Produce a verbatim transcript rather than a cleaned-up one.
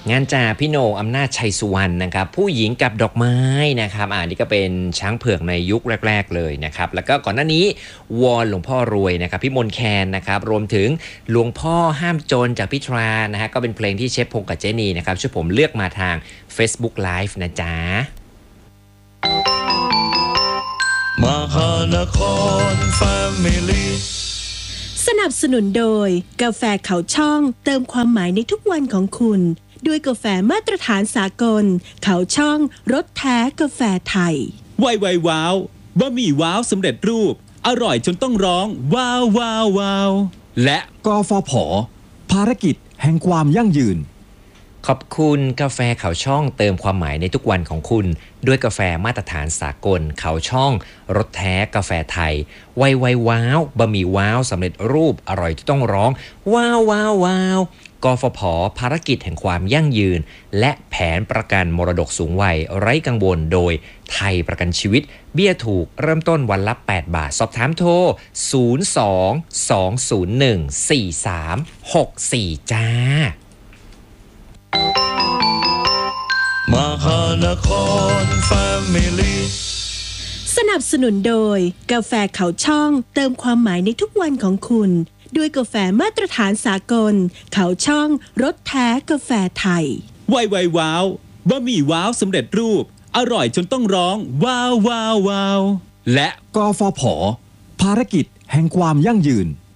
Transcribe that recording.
งานจ่าพี่โหน่งอำนาจชัยสุวรรณนะครับผู้หญิงกับดอกไม้นะครับอ่านี่ก็เป็นช้างเผือกในยุคแรกๆเลยนะครับแล้วก็ก่อนหน้านี้วอนหลวงพ่อรวยนะครับพี่มนแคนนะครับรวมถึงหลวงพ่อห้ามจนจากพี่ทรานะฮะก็เป็นเพลงที่เชฟพงกับเจนีนะครับช่วยผมเลือกมาทาง Facebook Live นะจ๊ะมหานครแฟมิลี่สนับสนุนโดยกาแฟเขาช่องเติมความหมายในทุกวันของคุณด้วยกาแฟมาตรฐานสากลเขาช่องรสแท้กาแฟไทยไวไวว้าวบะหมี่ว้าวสำเร็จรูปอร่อยจนต้องร้องว้าวว้าวว้าวและกฟผ.ภารกิจแห่งความยั่งยืนขอบคุณกาแฟเขาช่องเติมความหมายในทุกวันของคุณด้วยกาแฟมาตรฐานสากลเขาช่องรสแท้กาแฟไทยไวไวว้าวบะหมี่ว้าวสำเร็จรูปอร่อยที่ต้องร้องว้าวว้าวว้าวกฟผ.ภารกิจแห่งความยั่งยืนและแผนประกันมรดกสูงวัยไร้กังวลโดยไทยประกันชีวิตเบี้ยถูกเริ่มต้นวันละแปดบาทสอบถามโทรศูนย์ สอง สอง ศูนย์ หนึ่ง สี่ สาม หก สี่จ้ามหานครแฟมิลี่สนับสนุนโดยกาแฟเขาช่องเติมความหมายในทุกวันของคุณด้วยกาแฟมาตรฐานสากลเขาช่องรสแท้กาแฟไทยไวไวว้าวบะหมี่ว้าวสำเร็จรูปอร่อยจนต้องร้องว้าวว้าวว้าวและกฟผ.ภารกิจแห่งความยั่งยืน